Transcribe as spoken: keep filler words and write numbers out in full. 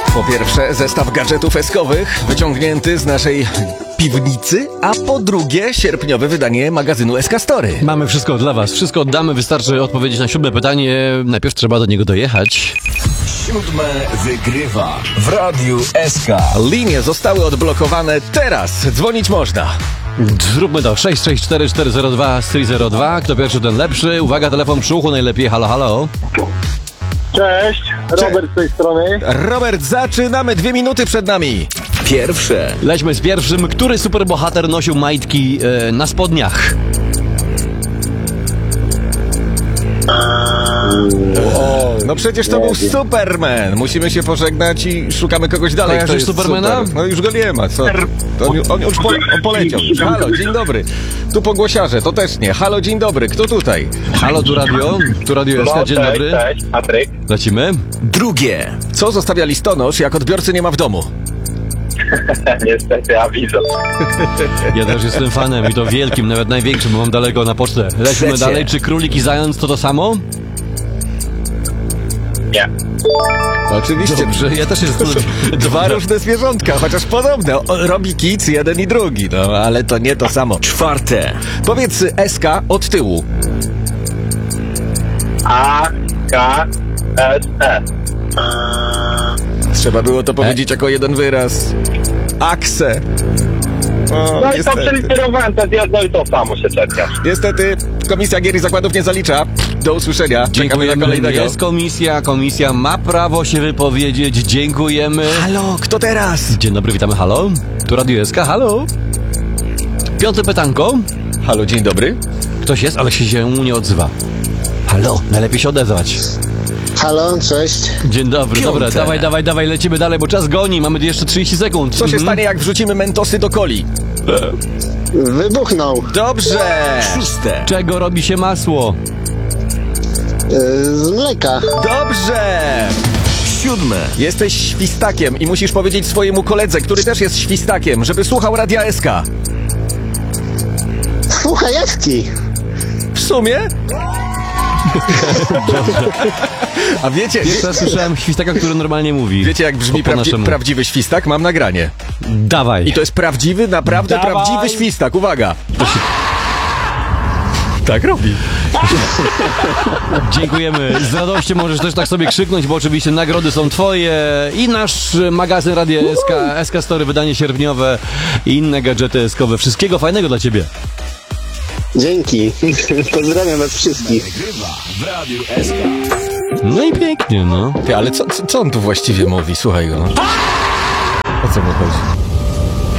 Po pierwsze, zestaw gadżetów eskowych wyciągnięty z naszej piwnicy, a po drugie, sierpniowe wydanie magazynu S K Story. Mamy wszystko dla was, wszystko oddamy, wystarczy odpowiedzieć na siódme pytanie. Najpierw trzeba do niego dojechać. Siódme wygrywa w Radiu S K. Linie zostały odblokowane, teraz dzwonić można. Zróbmy to. sześć sześć cztery cztery zero dwa trzy zero dwa. Kto pierwszy, ten lepszy. Uwaga, telefon przy uchu najlepiej. Halo, halo. Cześć, Robert z tej strony. Robert, zaczynamy. Dwie minuty przed nami. Pierwsze. Lećmy z pierwszym. Który superbohater nosił majtki e, na spodniach? O, no przecież to był Superman. Musimy się pożegnać i szukamy kogoś dalej. Kojarzysz Kto jest Supermana? super. No już go nie ma, co? To on, on już po, on poleciał. Halo, dzień dobry. Tu pogłosiarze, to też nie. Halo, dzień dobry. Kto tutaj? Halo, tu radio. Tu radio S K. Dzień cześć, dobry. Cześć, Patryk. Lecimy. Drugie. Co zostawia listonosz, jak odbiorcy nie ma w domu? Niestety, awizor. Ja też jestem fanem i to wielkim, nawet największym, bo mam daleko na pocztę. Lecimy Trzecie. dalej. Czy królik i zając to to samo? Nie. Oczywiście. Dobrze, ja też jestem. Dwa różne zwierzątka, chociaż podobne. O, robi kic jeden i drugi, no ale to nie to samo. Czwarte. Powiedz S K od tyłu. A, K, S, E. Trzeba było to powiedzieć jako jeden wyraz. Akse. O, No i to niestety. przeliterowałem, to jest jedno i to samo się czerpiasz. Niestety, Komisja Gier i Zakładów nie zalicza. Do usłyszenia. Czekamy na Dziękujemy. kolejnego. Jest komisja, komisja ma prawo się wypowiedzieć. Dziękujemy. Halo, kto teraz? Dzień dobry, witamy, halo. Tu Radio S K, halo. Piąte pytanko. Halo, dzień dobry. Ktoś jest, ale się nie odzywa. Halo, najlepiej się odezwać. Halo, cześć. Dzień dobry, Piąte. dobra, dawaj, dawaj, dawaj, lecimy dalej, bo czas goni, mamy jeszcze trzydzieści sekund. Co się Mhm. stanie, jak wrzucimy mentosy do coli? Wybuchnął. Dobrze. Szóste. Czego robi się masło? Yy, z mleka. Dobrze. Siódme. Jesteś świstakiem i musisz powiedzieć swojemu koledze, który też jest świstakiem, żeby słuchał Radia S K. Słuchajewski. W sumie? A wiecie, Pierwszy raz słyszałem świstaka, który normalnie mówi. wiecie jak brzmi Po- po prawdzi- naszemu. prawdziwy świstak? Mam nagranie. Dawaj. I to jest prawdziwy, naprawdę Dawaj. prawdziwy świstak. Uwaga. Tak robi. Dziękujemy. Z radością możesz też tak sobie krzyknąć, bo oczywiście nagrody są twoje i nasz magazyn Radia S K, S K Story, wydanie sierpniowe i inne gadżety eskowe. Wszystkiego fajnego dla ciebie. Dzięki. Pozdrawiam was wszystkich. No i pięknie, no. Ty, ale co, co, co on tu właściwie mówi? Słuchaj go. O co mu chodzi?